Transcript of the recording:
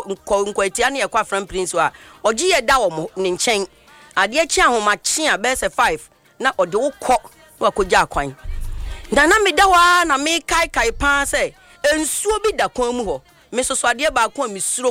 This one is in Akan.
nkwatia ne yakwa from prince wa oje ye da wo ne nchen ade chi ahomache a bese 5 na ode wo kọ wa koja akwan na me da wa na me kai pa se ensuo bi da kwan mu ho me soso ade ba ko a me suro